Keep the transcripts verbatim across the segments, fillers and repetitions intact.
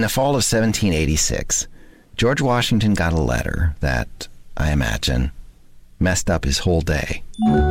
In the fall of seventeen eighty-six, George Washington got a letter that, I imagine, messed up his whole day.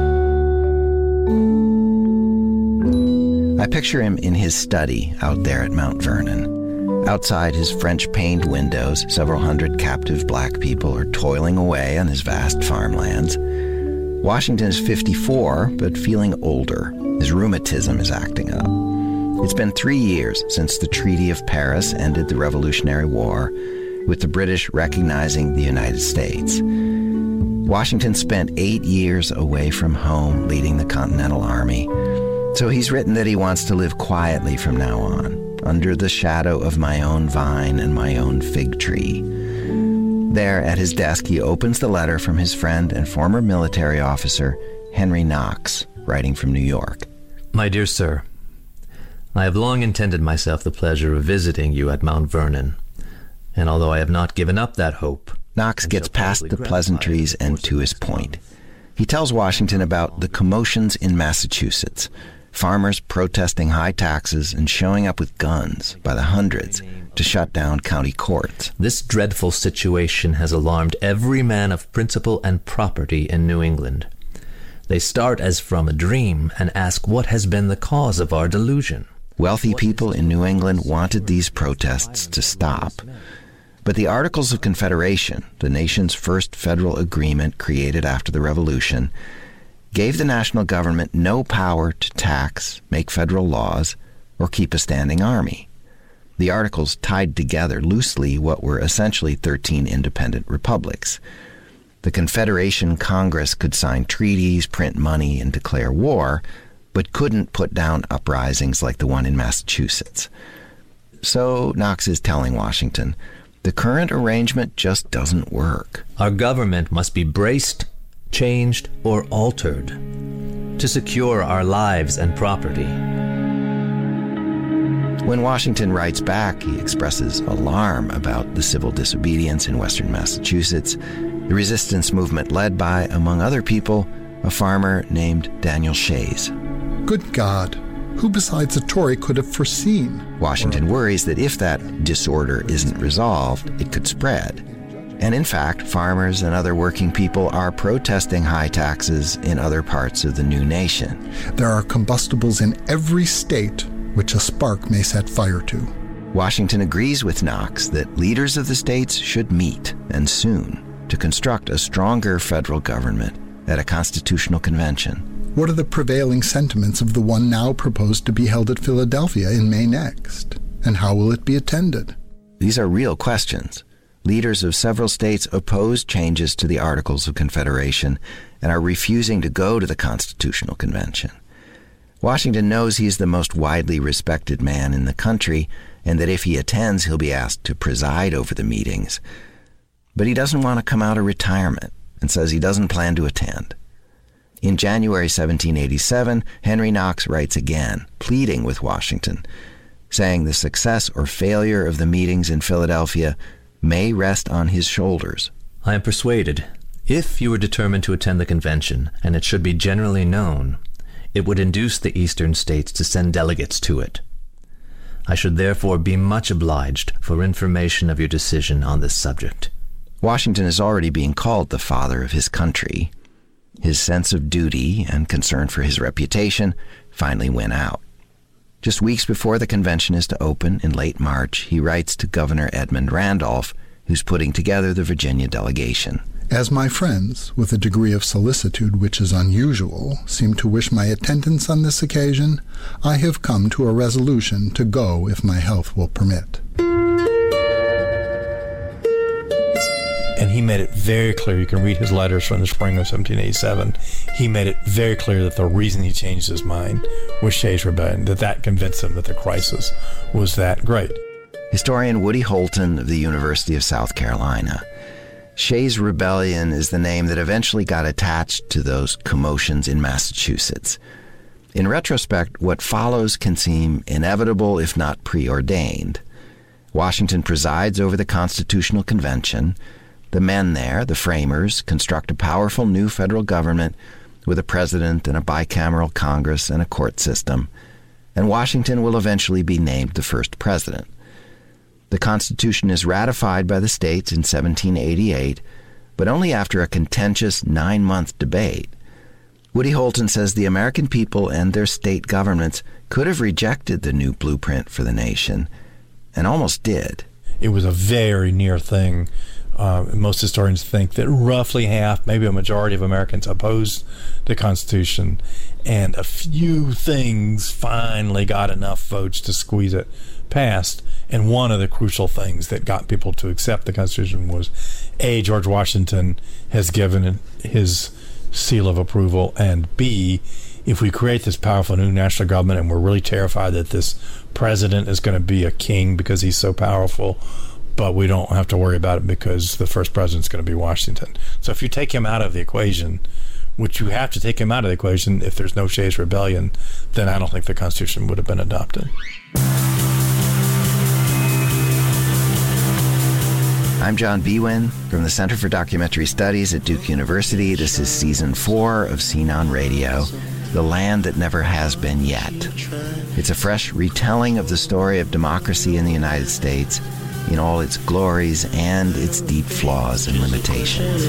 I picture him in his study out there at Mount Vernon. Outside his French-paned windows, several hundred captive black people are toiling away on his vast farmlands. Washington is fifty-four, but feeling older. His rheumatism is acting up. It's been three years since the Treaty of Paris ended the Revolutionary War, with the British recognizing the United States. Washington spent eight years away from home leading the Continental Army. So he's written that he wants to live quietly from now on, under the shadow of my own vine and my own fig tree. There, at his desk, he opens the letter from his friend and former military officer, Henry Knox, writing from New York. My dear sir, I have long intended myself the pleasure of visiting you at Mount Vernon, and although I have not given up that hope... Knox gets past the pleasantries and to his point. He tells Washington about the commotions in Massachusetts, farmers protesting high taxes and showing up with guns by the hundreds to shut down county courts. This dreadful situation has alarmed every man of principle and property in New England. They start as from a dream and ask what has been the cause of our delusion. Wealthy people in New England wanted these protests to stop. But the Articles of Confederation, the nation's first federal agreement created after the Revolution, gave the national government no power to tax, make federal laws, or keep a standing army. The Articles tied together loosely what were essentially thirteen independent republics. The Confederation Congress could sign treaties, print money, and declare war, but couldn't put down uprisings like the one in Massachusetts. So Knox is telling Washington, the current arrangement just doesn't work. Our government must be braced, changed, or altered to secure our lives and property. When Washington writes back, he expresses alarm about the civil disobedience in western Massachusetts, the resistance movement led by, among other people, a farmer named Daniel Shays. Good God, who besides a Tory could have foreseen? Washington worries that if that disorder isn't resolved, it could spread. And in fact, farmers and other working people are protesting high taxes in other parts of the new nation. There are combustibles in every state which a spark may set fire to. Washington agrees with Knox that leaders of the states should meet, and soon, to construct a stronger federal government at a constitutional convention. What are the prevailing sentiments of the one now proposed to be held at Philadelphia in May next? And how will it be attended? These are real questions. Leaders of several states oppose changes to the Articles of Confederation and are refusing to go to the Constitutional Convention. Washington knows he's the most widely respected man in the country, and that if he attends, he'll be asked to preside over the meetings. But he doesn't want to come out of retirement and says he doesn't plan to attend. In January seventeen eighty-seven, Henry Knox writes again, pleading with Washington, saying the success or failure of the meetings in Philadelphia may rest on his shoulders. I am persuaded, if you were determined to attend the convention, and it should be generally known, it would induce the eastern states to send delegates to it. I should therefore be much obliged for information of your decision on this subject. Washington is already being called the father of his country. His sense of duty and concern for his reputation finally win out. Just weeks before the convention is to open in late March, he writes to Governor Edmund Randolph, who's putting together the Virginia delegation. As my friends, with a degree of solicitude which is unusual, seem to wish my attendance on this occasion, I have come to a resolution to go if my health will permit. And he made it very clear, you can read his letters from the spring of seventeen eighty-seven, he made it very clear that the reason he changed his mind was Shays' Rebellion, that that convinced him that the crisis was that great. Historian Woody Holton of the University of South Carolina. Shays' Rebellion is the name that eventually got attached to those commotions in Massachusetts. In retrospect, what follows can seem inevitable if not preordained. Washington presides over the Constitutional Convention. The men there, the framers, construct a powerful new federal government with a president and a bicameral Congress and a court system, and Washington will eventually be named the first president. The Constitution is ratified by the states in seventeen eighty-eight, but only after a contentious nine-month debate. Woody Holton says the American people and their state governments could have rejected the new blueprint for the nation, and almost did. It was a very near thing. Uh, most historians think that roughly half, maybe a majority of Americans opposed the Constitution, and a few things finally got enough votes to squeeze it past. And one of the crucial things that got people to accept the Constitution was, A, George Washington has given his seal of approval, and B, if we create this powerful new national government and we're really terrified that this president is going to be a king because he's so powerful, but we don't have to worry about it because the first president's going to be Washington. So if you take him out of the equation, which you have to take him out of the equation if there's no Shays Rebellion, then I don't think the Constitution would have been adopted. I'm John Biewen from the Center for Documentary Studies at Duke University. This is Season four of Scene on Radio, The Land That Never Has Been Yet. It's a fresh retelling of the story of democracy in the United States, in all its glories and its deep flaws and limitations.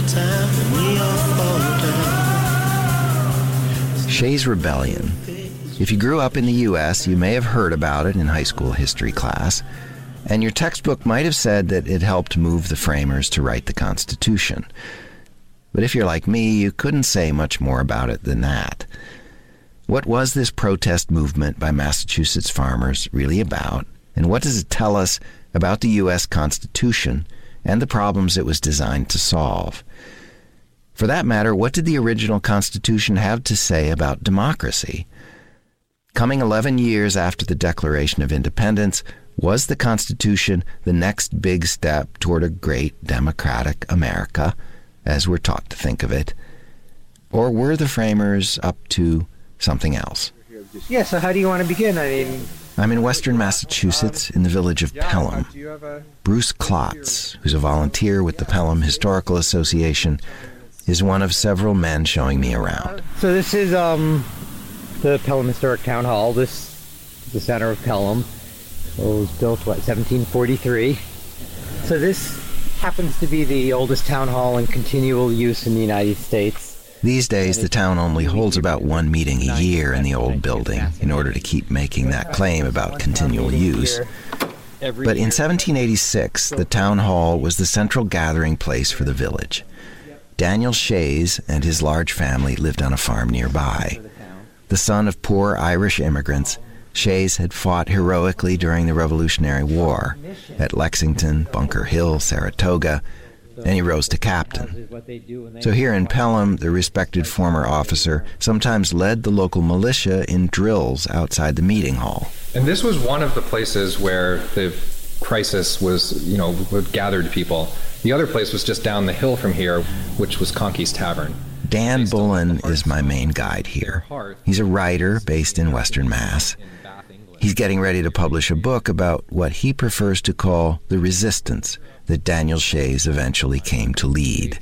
Shays Rebellion. If you grew up in the U S, you may have heard about it in high school history class, and your textbook might have said that it helped move the framers to write the Constitution. But if you're like me, you couldn't say much more about it than that. What was this protest movement by Massachusetts farmers really about, and what does it tell us about the U S Constitution and the problems it was designed to solve? For that matter, what did the original Constitution have to say about democracy? Coming eleven years after the Declaration of Independence, was the Constitution the next big step toward a great democratic America, as we're taught to think of it? Or were the framers up to something else? Yeah, so how do you want to begin? I mean... I'm in western Massachusetts in the village of Pelham. Bruce Klotz, who's a volunteer with the Pelham Historical Association, is one of several men showing me around. So this is um, the Pelham Historic Town Hall. This is the center of Pelham. It was built, what, seventeen forty-three. So this happens to be the oldest town hall in continual use in the United States. These days, the town only holds about one meeting a year in the old building in order to keep making that claim about continual use. But in seventeen eighty-six, the town hall was the central gathering place for the village. Daniel Shays and his large family lived on a farm nearby. The son of poor Irish immigrants, Shays had fought heroically during the Revolutionary War at Lexington, Bunker Hill, Saratoga, and he rose to captain. So here in Pelham, the respected former officer sometimes led the local militia in drills outside the meeting hall. And this was one of the places where the crisis was, you know, gathered people. The other place was just down the hill from here, which was Conkey's Tavern. Dan Bullen is my main guide here. He's a writer based in Western Mass. He's getting ready to publish a book about what he prefers to call the resistance that Daniel Shays eventually came to lead.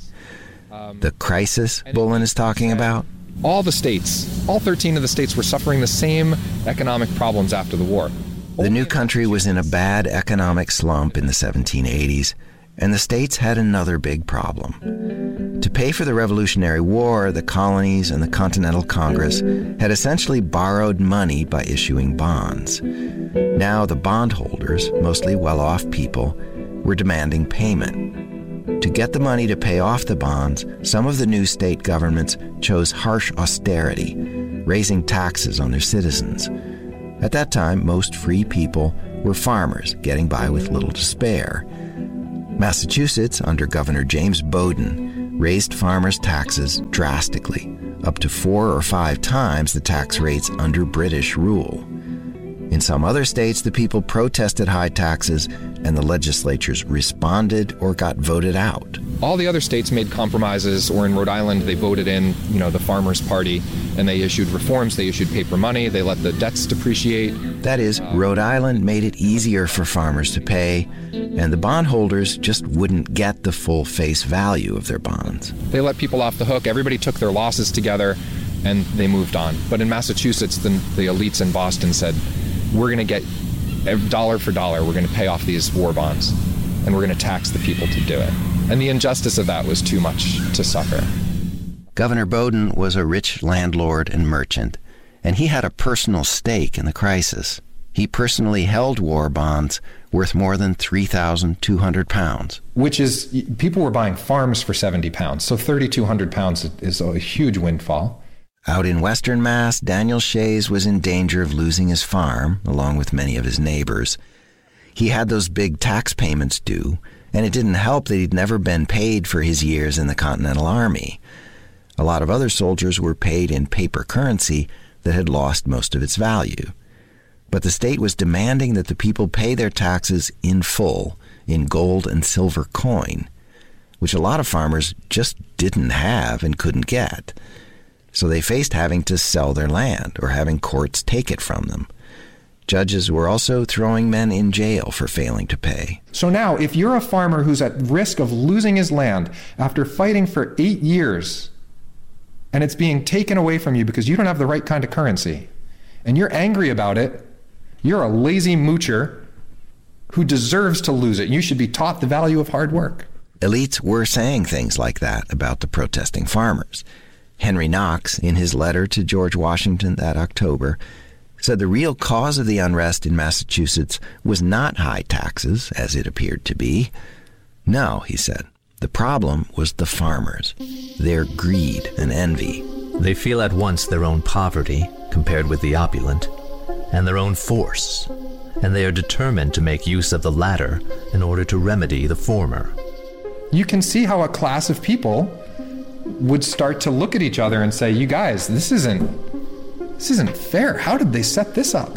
The crisis Bullen is talking about? All the states, all thirteen of the states were suffering the same economic problems after the war. The new country was in a bad economic slump in the seventeen eighties, and the states had another big problem. To pay for the Revolutionary War, the colonies and the Continental Congress had essentially borrowed money by issuing bonds. Now the bondholders, mostly well-off people, were demanding payment. To get the money to pay off the bonds, some of the new state governments chose harsh austerity, raising taxes on their citizens. At that time, most free people were farmers getting by with little to spare. Massachusetts, under Governor James Bowdoin, raised farmers' taxes drastically, up to four or five times the tax rates under British rule. In some other states, the people protested high taxes, and the legislatures responded or got voted out. All the other states made compromises, or in Rhode Island, they voted in, you know, the Farmers' Party, and they issued reforms. They issued paper money. They let the debts depreciate. That is, Rhode Island made it easier for farmers to pay, and the bondholders just wouldn't get the full face value of their bonds. They let people off the hook. Everybody took their losses together, and they moved on. But in Massachusetts, the, the elites in Boston said, we're going to get dollar for dollar, we're going to pay off these war bonds, and we're going to tax the people to do it. And the injustice of that was too much to suffer. Governor Bowdoin was a rich landlord and merchant, and he had a personal stake in the crisis. He personally held war bonds worth more than three thousand two hundred pounds. Which is, people were buying farms for seventy pounds, so three thousand two hundred pounds is a huge windfall. Out in Western Mass, Daniel Shays was in danger of losing his farm, along with many of his neighbors. He had those big tax payments due, and it didn't help that he'd never been paid for his years in the Continental Army. A lot of other soldiers were paid in paper currency that had lost most of its value. But the state was demanding that the people pay their taxes in full, in gold and silver coin, which a lot of farmers just didn't have and couldn't get. So they faced having to sell their land or having courts take it from them. Judges were also throwing men in jail for failing to pay. So now, if you're a farmer who's at risk of losing his land after fighting for eight years, and it's being taken away from you because you don't have the right kind of currency, and you're angry about it, you're a lazy moocher who deserves to lose it. You should be taught the value of hard work. Elites were saying things like that about the protesting farmers. Henry Knox, in his letter to George Washington that October, said the real cause of the unrest in Massachusetts was not high taxes, as it appeared to be. No, he said, the problem was the farmers, their greed and envy. They feel at once their own poverty compared with the opulent, and their own force, and they are determined to make use of the latter in order to remedy the former. You can see how a class of people would start to look at each other and say, you guys, this isn't, this isn't fair. How did they set this up?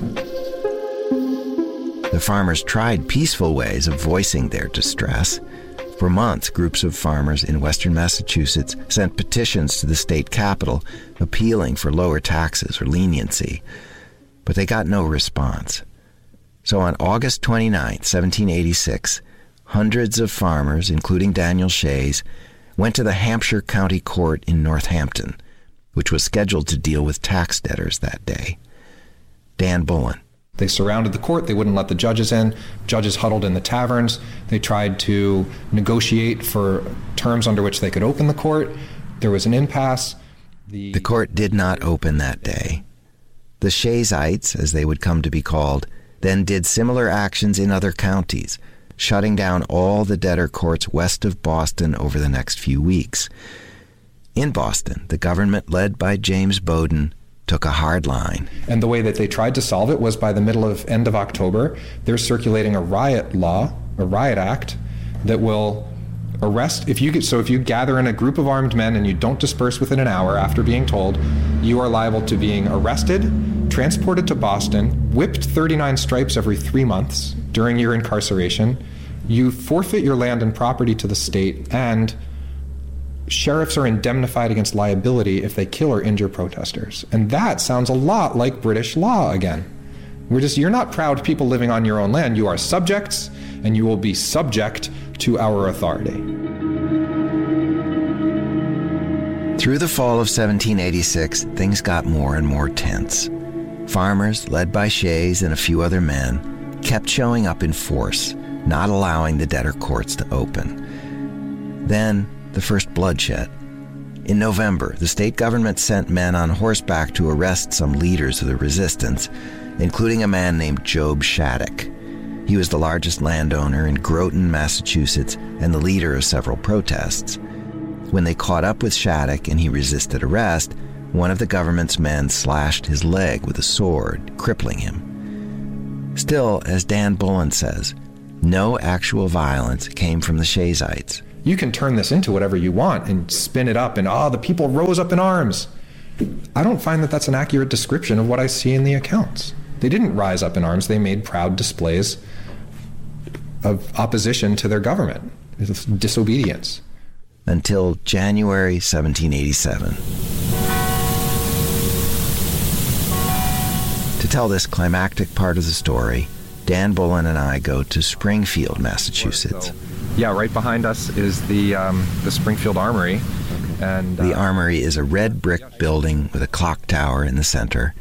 The farmers tried peaceful ways of voicing their distress. For months, groups of farmers in western Massachusetts sent petitions to the state capitol appealing for lower taxes or leniency. But they got no response. So on August twenty-ninth, seventeen eighty-six, hundreds of farmers, including Daniel Shays, went to the Hampshire County Court in Northampton, which was scheduled to deal with tax debtors that day. Dan Bullen. They surrounded the court. They wouldn't let the judges in. Judges huddled in the taverns. They tried to negotiate for terms under which they could open the court. There was an impasse. The, the court did not open that day. The Shaysites, as they would come to be called, then did similar actions in other counties, shutting down all the debtor courts west of Boston over the next few weeks. In Boston, the government, led by James Bowdoin, took a hard line. And the way that they tried to solve it was by the middle of end of October, they're circulating a riot law, a riot act, that will arrest, if you get, so if you gather in a group of armed men and you don't disperse within an hour after being told, you are liable to being arrested, transported to Boston, whipped thirty-nine stripes every three months during your incarceration. You forfeit your land and property to the state, and sheriffs are indemnified against liability if they kill or injure protesters. And that sounds a lot like British law again. We're just, you're not proud people living on your own land. You are subjects, and you will be subject to our authority. Through the fall of seventeen eighty-six, things got more and more tense. Farmers, led by Shays and a few other men, kept showing up in force, not allowing the debtor courts to open. Then, the first bloodshed. In November, the state government sent men on horseback to arrest some leaders of the resistance, including a man named Job Shattuck. He was the largest landowner in Groton, Massachusetts, and the leader of several protests. When they caught up with Shattuck and he resisted arrest, one of the government's men slashed his leg with a sword, crippling him. Still, as Dan Bullen says, no actual violence came from the Shaysites. You can turn this into whatever you want and spin it up and, oh, the people rose up in arms. I don't find that that's an accurate description of what I see in the accounts. They didn't rise up in arms. They made proud displays of opposition to their government, disobedience. Until January seventeen eighty-seven. To tell this climactic part of the story, Dan Bullen and I go to Springfield, Massachusetts. Yeah, right behind us is the um, the Springfield Armory. And uh, the Armory is a red brick building with a clock tower in the center.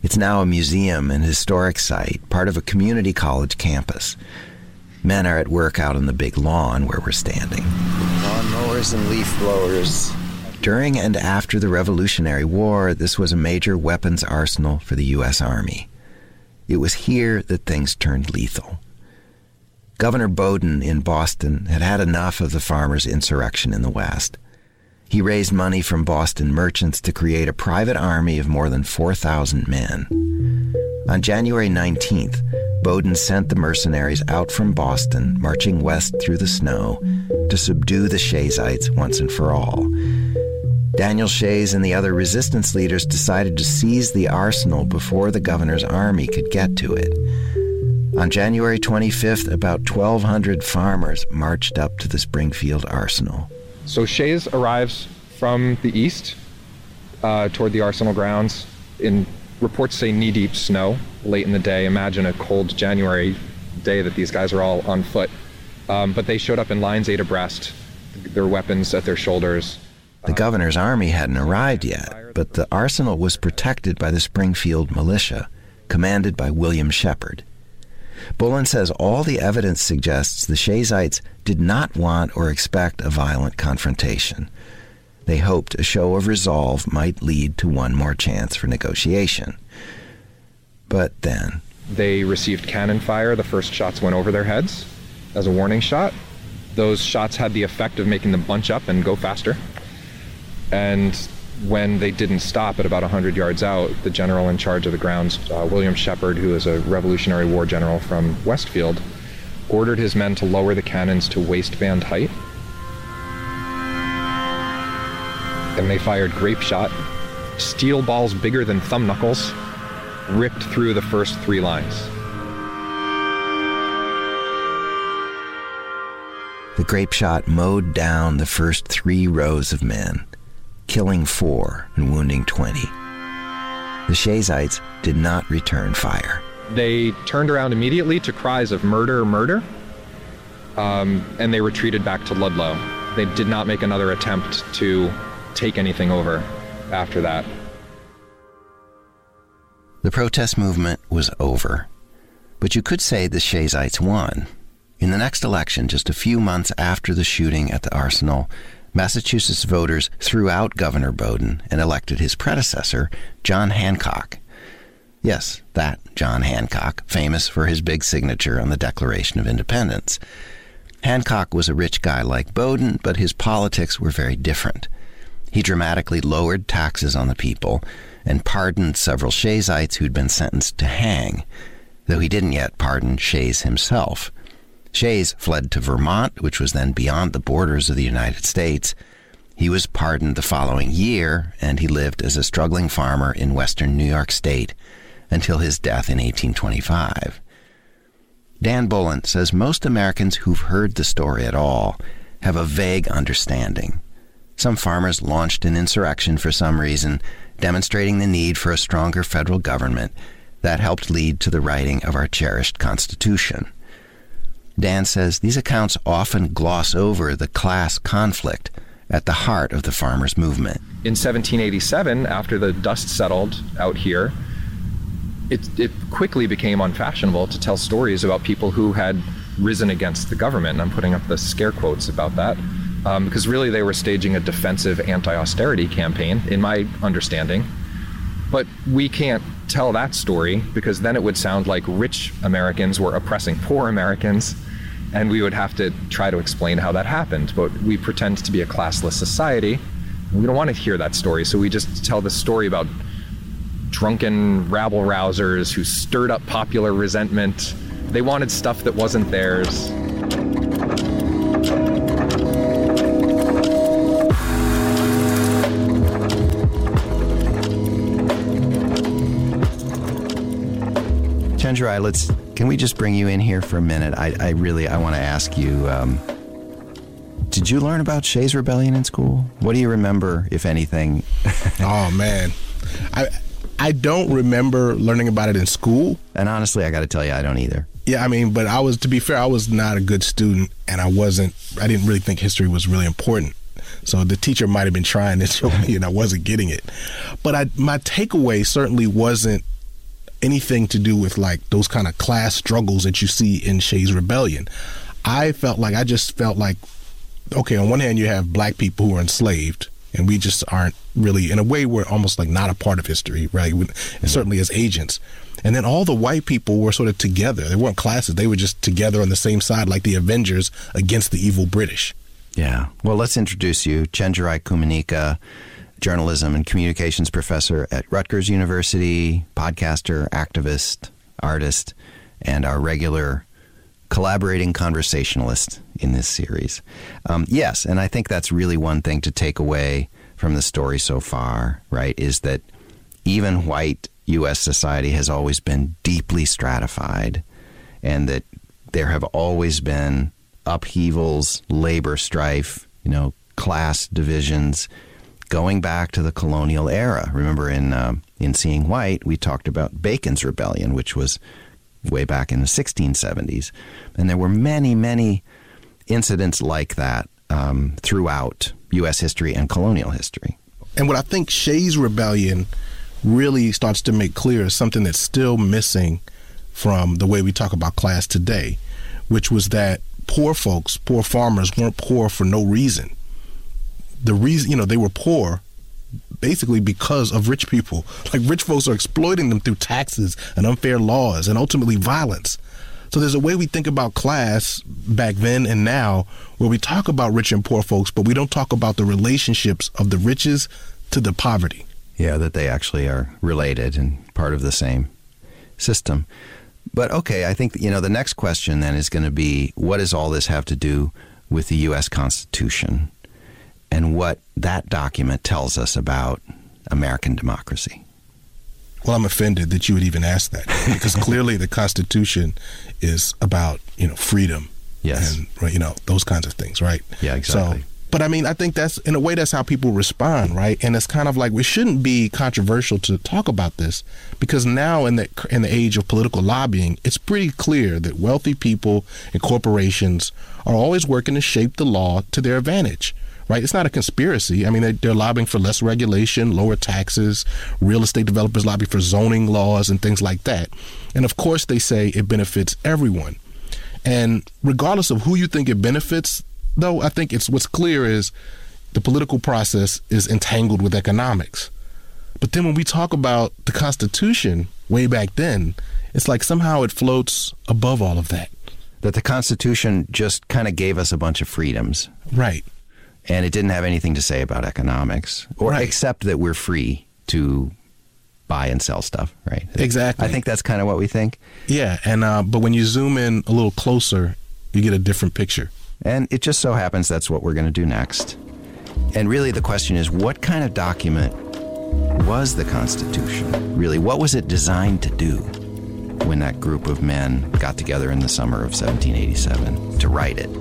It's now a museum and historic site, part of a community college campus. Men are at work out on the big lawn where we're standing. Lawnmowers and leaf blowers. During and after the Revolutionary War, this was a major weapons arsenal for the U S Army. It was here that things turned lethal. Governor Bowdoin in Boston had had enough of the farmers' insurrection in the West. He raised money from Boston merchants to create a private army of more than four thousand men. On January nineteenth, Bowdoin sent the mercenaries out from Boston, marching west through the snow, to subdue the Shays'ites once and for all. Daniel Shays and the other resistance leaders decided to seize the arsenal before the governor's army could get to it. On January twenty-fifth, about twelve hundred farmers marched up to the Springfield arsenal. So Shays arrives from the east uh, toward the arsenal grounds in, reports say, knee-deep snow late in the day. Imagine a cold January day that these guys are all on foot. Um, but they showed up in lines eight abreast, their weapons at their shoulders. The governor's army hadn't arrived yet, but the arsenal was protected by the Springfield militia, commanded by William Shepard. Bullen says all the evidence suggests the Shays'ites did not want or expect a violent confrontation. They hoped a show of resolve might lead to one more chance for negotiation. But then... They received cannon fire. The first shots went over their heads as a warning shot. Those shots had the effect of making them bunch up and go faster. And when they didn't stop at about one hundred yards out, the general in charge of the grounds, uh, William Shepard, who is a Revolutionary War general from Westfield, ordered his men to lower the cannons to waistband height. And they fired grape shot. Steel balls bigger than thumb knuckles ripped through the first three lines. The grape shot mowed down the first three rows of men, killing four and wounding twenty. The Shays'ites did not return fire. They turned around immediately to cries of murder, murder, um, and they retreated back to Ludlow. They did not make another attempt to take anything over after that. The protest movement was over, but you could say the Shays'ites won. In the next election, just a few months after the shooting at the arsenal, Massachusetts voters threw out Governor Bowdoin and elected his predecessor, John Hancock. Yes, that John Hancock, famous for his big signature on the Declaration of Independence. Hancock was a rich guy like Bowdoin, but his politics were very different. He dramatically lowered taxes on the people and pardoned several Shays'ites who'd been sentenced to hang, though he didn't yet pardon Shays himself. Shays fled to Vermont, which was then beyond the borders of the United States. He was pardoned the following year, and he lived as a struggling farmer in western New York State until his death in eighteen twenty-five. Dan Bullen says most Americans who've heard the story at all have a vague understanding. Some farmers launched an insurrection for some reason, demonstrating the need for a stronger federal government that helped lead to the writing of our cherished Constitution. Dan says these accounts often gloss over the class conflict at the heart of the farmers' movement. In seventeen eighty-seven, after the dust settled out here, it, it quickly became unfashionable to tell stories about people who had risen against the government. And I'm putting up the scare quotes about that, um, because really they were staging a defensive anti-austerity campaign, in my understanding. But we can't tell that story, because then it would sound like rich Americans were oppressing poor Americans, and we would have to try to explain how that happened. But we pretend to be a classless society. We don't want to hear that story, so we just tell the story about drunken rabble-rousers who stirred up popular resentment. They wanted stuff that wasn't theirs. Chenjerai, let's, can we just bring you in here for a minute? I, I really, I want to ask you, um, did you learn about Shays Rebellion in school? What do you remember, if anything? Oh, man. I I don't remember learning about it in school. And honestly, I got to tell you, I don't either. Yeah, I mean, but I was, to be fair, I was not a good student, and I wasn't, I didn't really think history was really important. So the teacher might have been trying to show me, and I wasn't getting it. But I, my takeaway certainly wasn't anything to do with like those kind of class struggles that you see in Shays Rebellion. I felt like, I just felt like, okay, on one hand you have black people who are enslaved, and we just aren't really, in a way, we're almost like not a part of history, right? And mm-hmm. certainly as agents. And then all the white people were sort of together. They weren't classes. They were just together on the same side, like the Avengers against the evil British. Yeah. Well, let's introduce you. Chenjerai Kumanyika, journalism and communications professor at Rutgers University, podcaster, activist, artist, and our regular collaborating conversationalist in this series. Um, yes, and I think that's really one thing to take away from the story so far, right, is that even white U S society has always been deeply stratified, and that there have always been upheavals, labor strife, you know, class divisions, going back to the colonial era. Remember, in uh, in Seeing White, we talked about Bacon's Rebellion, which was way back in the sixteen seventies. And there were many, many incidents like that um, throughout U S history and colonial history. And what I think Shays Rebellion really starts to make clear is something that's still missing from the way we talk about class today, which was that poor folks, poor farmers, weren't poor for no reason. The reason, you know, they were poor basically because of rich people. Like, rich folks are exploiting them through taxes and unfair laws and ultimately violence. So there's a way we think about class back then and now where we talk about rich and poor folks, but we don't talk about the relationships of the riches to the poverty. Yeah, that they actually are related and part of the same system. But okay, I think, you know, the next question then is going to be, what does all this have to do with the U S Constitution and what that document tells us about American democracy? Well, I'm offended that you would even ask that, because clearly the Constitution is about, you know, freedom. Yes. And, you know, those kinds of things, right? Yeah, exactly. So, but I mean, I think that's, in a way, that's how people respond, right? And it's kind of like, we shouldn't be controversial to talk about this, because now in the in the age of political lobbying, it's pretty clear that wealthy people and corporations are always working to shape the law to their advantage, right? It's not a conspiracy. I mean, they, they're lobbying for less regulation, lower taxes. Real estate developers lobby for zoning laws and things like that. And of course, they say it benefits everyone. And regardless of who you think it benefits, though, I think it's what's clear is the political process is entangled with economics. But then when we talk about the Constitution way back then, it's like somehow it floats above all of that. That the Constitution just kind of gave us a bunch of freedoms. Right. And it didn't have anything to say about economics, or right. except that we're free to buy and sell stuff, right? Exactly. I think that's kind of what we think. Yeah, and uh, but when you zoom in a little closer, you get a different picture. And it just so happens that's what we're going to do next. And really the question is, what kind of document was the Constitution? Really, what was it designed to do when that group of men got together in the summer of seventeen eighty-seven to write it?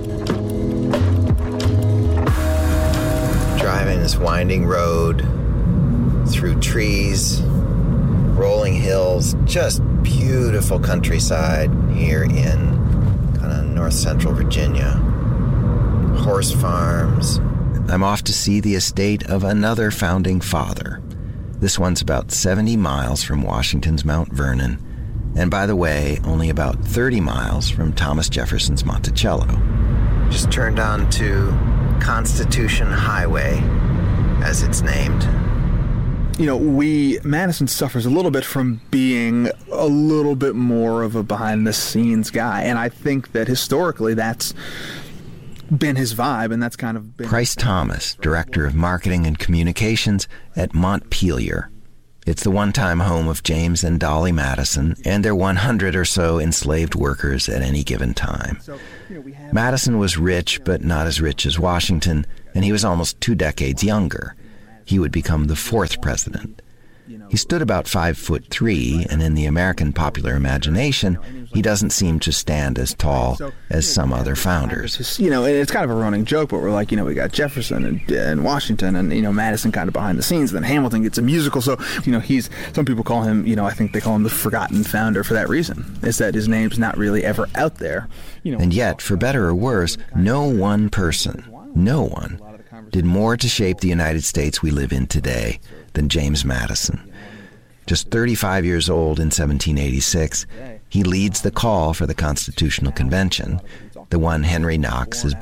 Driving this winding road through trees, rolling hills, just beautiful countryside here in kind of north central Virginia. Horse farms. I'm off to see the estate of another founding father. This one's about seventy miles from Washington's Mount Vernon, and by the way, only about thirty miles from Thomas Jefferson's Monticello. Just turned on to Constitution Highway, as it's named. You know, we, Madison suffers a little bit from being a little bit more of a behind-the-scenes guy, and I think that historically that's been his vibe, and that's kind of been... Price Thomas, Director of Marketing and Communications at Montpelier. It's the one-time home of James and Dolly Madison and their one hundred or so enslaved workers at any given time. Madison was rich, but not as rich as Washington, and he was almost two decades younger. He would become the fourth president. He stood about five foot three, and in the American popular imagination, he doesn't seem to stand as tall as some other founders. You know, it's kind of a running joke, but we're like, you know, we got Jefferson and, and Washington and, you know, Madison kind of behind the scenes. Then Hamilton gets a musical. So, you know, he's, some people call him, you know, I think they call him the forgotten founder for that reason, is that his name's not really ever out there. You know, and yet, for better or worse, no one person, no one, did more to shape the United States we live in today than James Madison. Just thirty-five years old in seventeen eighty-six, he leads the call for the Constitutional Convention, the one Henry Knox is